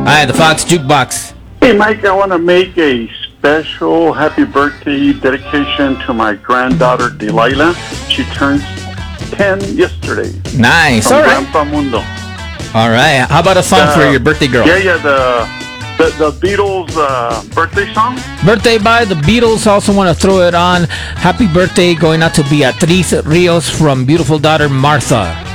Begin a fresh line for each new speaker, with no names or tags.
Hi, the Fox Jukebox.
Hey, Mike, I want to make a special happy birthday dedication to my granddaughter, Delilah. She turns 10 yesterday.
Nice.
From
All right.
Grandpa Mundo.
All right. How about a song for your birthday girl?
Yeah, the Beatles birthday song.
Birthday by the Beatles. Also want to throw it on. Happy birthday going out to Beatriz Rios from beautiful daughter Martha.